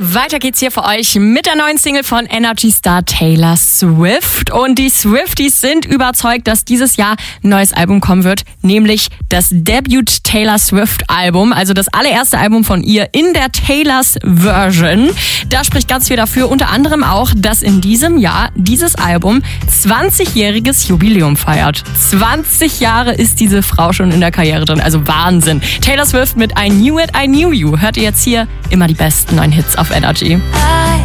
Weiter geht's hier für euch mit der neuen Single von Energy Star Taylor Swift. Und die Swifties sind überzeugt, dass dieses Jahr ein neues Album kommen wird, nämlich das Debut Taylor Swift Album, also das allererste Album von ihr in der Taylors Version. Da spricht ganz viel dafür, unter anderem auch, dass in diesem Jahr dieses Album 20-jähriges Jubiläum feiert. 20 Jahre ist diese Frau schon in der Karriere drin, also Wahnsinn. Taylor Swift mit I Knew It, I Knew You. Hört ihr jetzt hier immer die besten neuen Hits auf Energy.